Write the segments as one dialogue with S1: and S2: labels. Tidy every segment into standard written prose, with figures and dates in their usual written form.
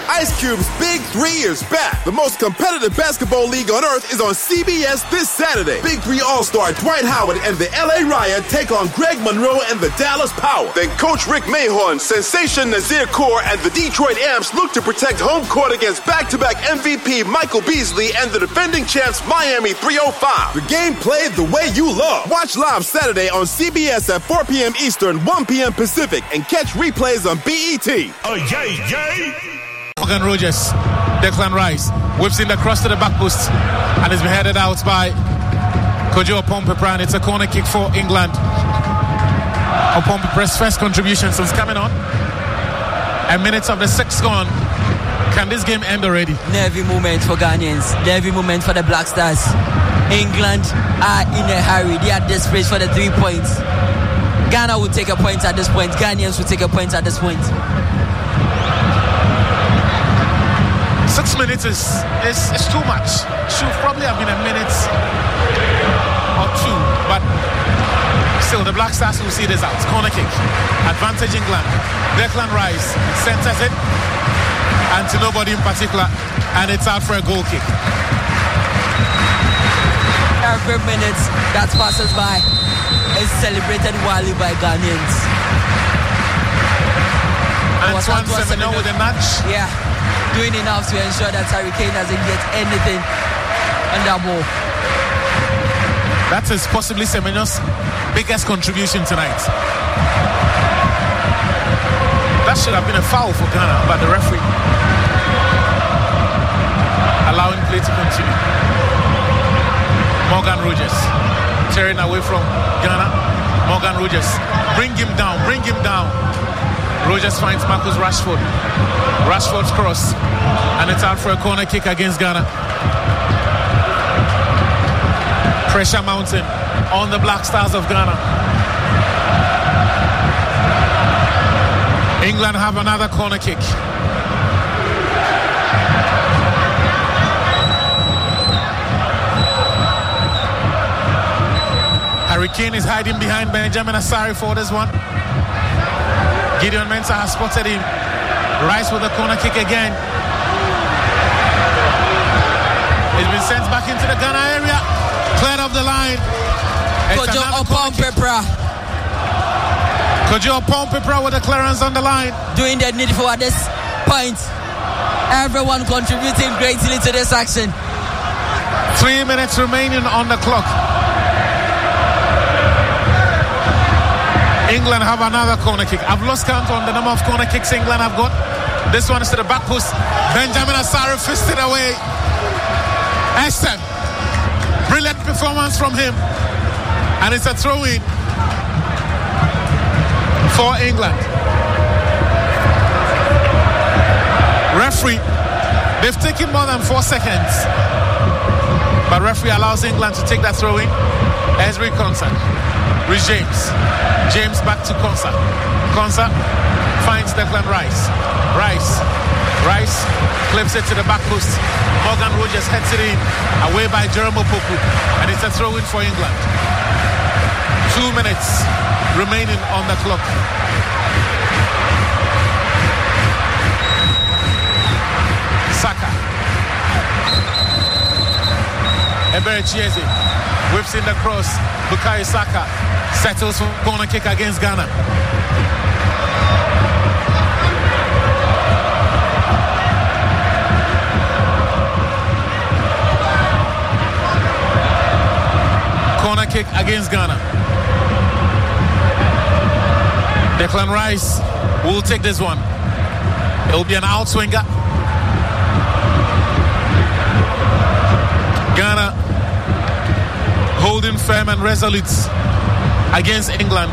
S1: Ice Cube's Big 3 is back. The most competitive basketball league on earth is on CBS this Saturday. Big 3 All-Star Dwight Howard and the LA Riot take on Greg Monroe and the Dallas Power. Then Coach Rick Mahorn, Sensation Nazir Kaur, and the Detroit Amps look to protect home court against back-to-back MVP Michael Beasley and the defending champs Miami 305. The game played the way you love. Watch live Saturday on CBS at 4 p.m. Eastern, 1 p.m. Pacific, and catch replays on BET.
S2: Oh, yay, yay!
S3: Morgan Rogers, Declan Rice, whips in the cross to the back post and is headed out by Kojo Opompepra. It's a corner kick for England. Opompepra's first contribution since coming on. A minute of the sixth gone. Can this game end already?
S4: Nervy moment for Ghanaians. Nervy moment for the Black Stars. England are in a hurry. They are desperate for the 3 points. Ghana will take a point at this point. Ghanaians will take a point at this point.
S3: 6 minutes is too much. Should probably have been a minute or two, but still the Black Stars will see this out. Corner kick, advantage England. Declan Rice centers it, and to nobody in particular, and it's out for a goal kick.
S4: Every minute that passes by is celebrated wildly by Ghanaians.
S3: Antoine Semenyo with a nudge.
S4: Yeah. Doing enough to ensure that Harry Kane doesn't get anything on that ball.
S3: That is possibly Semenyo's biggest contribution tonight. That should have been a foul for Ghana, but the referee allowing play to continue. Morgan Rogers tearing away from Ghana. Morgan Rogers, bring him down. Rogers finds Marcus Rashford. Rashford's cross, and it's out for a corner kick against Ghana. Pressure mounting on the Black Stars of Ghana. England have another corner kick. Harry Kane is hiding behind Benjamin Asare for this one. Gideon Mensah has spotted him. Rice with a corner kick again. It's been sent back into the Ghana area. Cleared off the line.
S4: Kojo Opompepra.
S3: Kojo Opompepra with the clearance on the line.
S4: Doing the needful at this point. Everyone contributing greatly to this action.
S3: 3 minutes remaining on the clock. England have another corner kick. I've lost count on the number of corner kicks England have got. This one is to the back post. Benjamin Asare fisted away. Ashton. Brilliant performance from him. And it's a throw-in for England. Referee, they've taken more than 4 seconds. But referee allows England to take that throw-in. Ezri Konsa. Rhys James back to Konsa. Konsa finds Declan Rice. Rice clips it to the back post. Morgan Rogers heads it in. Away by Jerome Opoku. And it's a throw-in for England. 2 minutes remaining on the clock. Saka. Ebere Chieze whips in the cross. Bukayo Saka settles for corner kick against Ghana. Corner kick against Ghana. Declan Rice will take this one. It will be an outswinger. Ghana holding firm and resolute against England.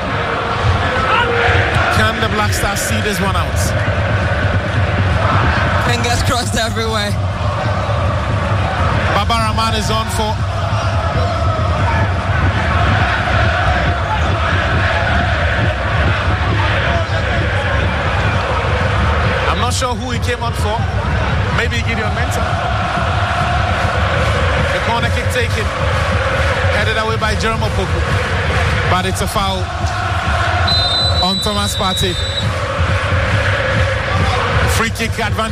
S3: Can the Black Stars see this one out?
S4: Fingers crossed everywhere.
S3: Baba Rahman is on for I'm not sure who he came on for. Maybe Gideon Mensah. The corner kick taken. Headed away by Jerome Opoku. But it's a foul on Thomas Partey. Free kick advantage.